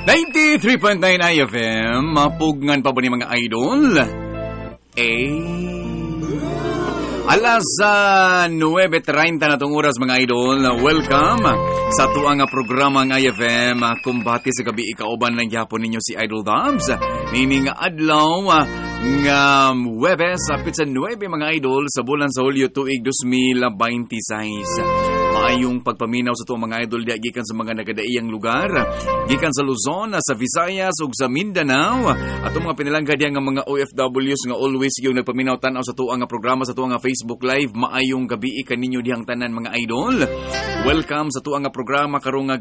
93.9 IFM, mapugngan pa ba ni mga idol? Alas 9:30 na itong oras mga idol. Welcome sa tuang programa ng IFM. Kumbati sa gabi ikauban ng yapon ninyo si Idol Dubs. Nining adlaw ng Webes, apit sa 9 mga idol sa bulan sa Hulyo tuig 2026. Maayong pagpaminaw sa itong mga idol diya gikan sa mga nagadaiyang lugar. Gikan sa Luzon, sa Visayas ug sa Mindanao. At mga pinalangga diya nga mga OFWs nga always yung nagpaminaw tanaw sa tuang programa sa tuang Facebook Live. Maayong gabi kaninyo diyang tanan mga idol. Welcome sa tuang programa karong